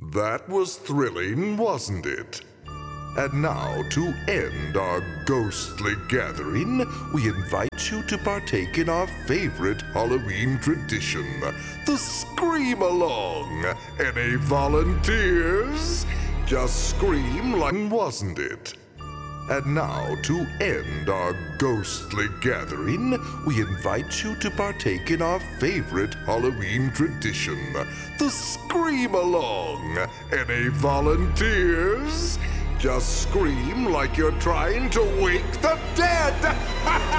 That was thrilling, wasn't it? And now, to end our ghostly gathering, we invite you to partake in our favorite Halloween tradition, the Scream Along. Any volunteers? Just scream like, wasn't it? And now, to end our ghostly gathering, we invite you to partake in our favorite Halloween tradition, the Scream Along. Any volunteers? Just scream like you're trying to wake the dead!